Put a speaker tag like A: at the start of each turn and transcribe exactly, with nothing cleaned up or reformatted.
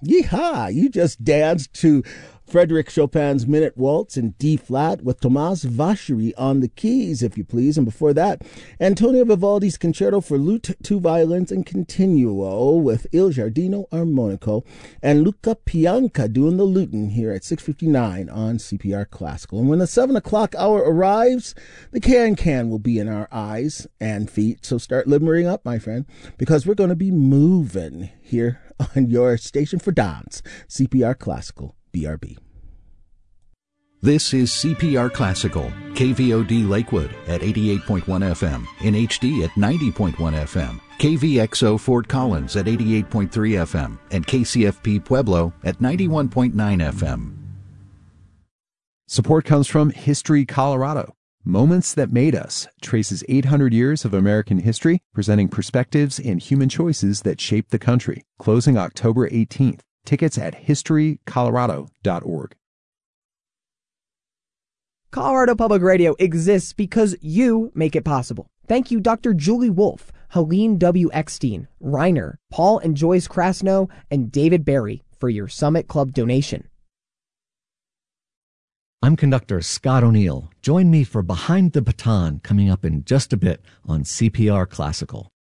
A: Yeehaw! You just danced to Frédéric Chopin's Minute Waltz in D flat with Tomás Vachery on the keys, if you please. And before that, Antonio Vivaldi's Concerto for Lute, Two Violins, and Continuo with Il Giardino Armonico, and Luca Pianca doing the lutin here at six fifty-nine on C P R Classical. And when the seven o'clock hour arrives, the can-can will be in our eyes and feet. So start limbering up, my friend, because we're going to be moving here on your station for dance, C P R Classical. B R B.
B: This is C P R Classical, K V O D Lakewood at eighty-eight point one F M, in H D at ninety point one F M, K V X O Fort Collins at eighty-eight point three F M, and K C F P Pueblo at ninety-one point nine F M.
C: Support comes from History Colorado. Moments That Made Us traces eight hundred years of American history, presenting perspectives and human choices that shaped the country. Closing October eighteenth. Tickets at history colorado dot org.
D: Colorado Public Radio exists because you make it possible. Thank you, Doctor Julie Wolf, Helene W. Eckstein, Reiner, Paul and Joyce Krasno, and David Barry for your Summit Club donation.
E: I'm conductor Scott O'Neill. Join me for Behind the Baton coming up in just a bit on C P R Classical.